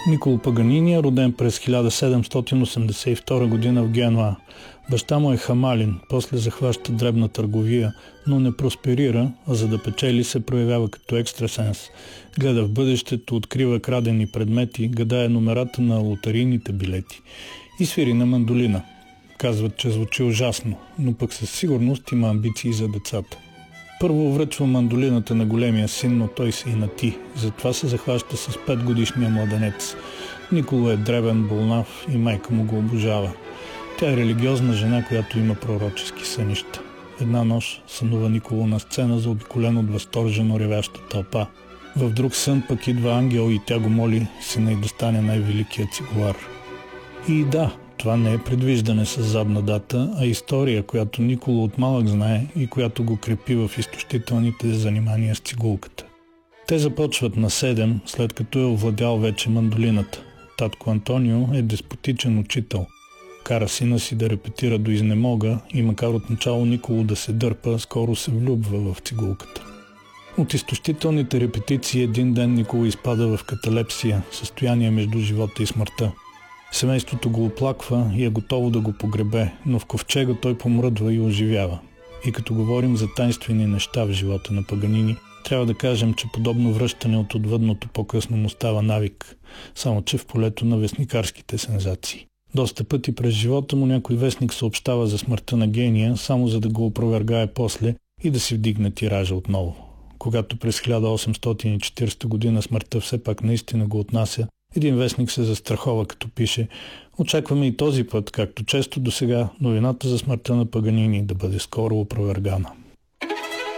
Николо Паганини е роден през 1782 година в Генуа. Баща му е хамалин, после захваща дребна търговия, но не просперира, а за да печели се проявява като екстрасенс. Гледа в бъдещето, открива крадени предмети, гадае номерата на лотарийните билети и свири на мандолина. Казват, че звучи ужасно, но пък със сигурност има амбиции за децата. Първо връчва мандолината на големия син, но той се инати. Затова се захваща с 5-годишния младенец. Николо е дребен, болнав и майка му го обожава. Тя е религиозна жена, която има пророчески сънища. Една нощ сънува Николо на сцена, заобиколен от възторжено ревяща тълпа. В друг сън пък идва ангел и тя го моли сина й да стане най-великият цигулар. И да, това не е предвиждане с задна дата, а история, която Николо от малък знае и която го крепи в изтощителните занимания с цигулката. Те започват на 7, след като е овладял вече мандолината. Татко Антонио е деспотичен учител. Кара сина си да репетира до изнемога и макар отначало Николо да се дърпа, скоро се влюбва в цигулката. От изтощителните репетиции един ден Николо изпада в каталепсия, състояние между живота и смъртта. Семейството го оплаква и е готово да го погребе, но в ковчега той помръдва и оживява. И като говорим за тайнствени неща в живота на Паганини, трябва да кажем, че подобно връщане от отвъдното по-късно му става навик, само че в полето на вестникарските сензации. Доста пъти през живота му някой вестник съобщава за смъртта на гения, само за да го опровергае после и да си вдигне тиража отново. Когато през 1840 година смъртта все пак наистина го отнася, един вестник се застрахова, като пише: "Очакваме и този път, както често досега, новината за смъртта на Паганини да бъде скоро опровергана."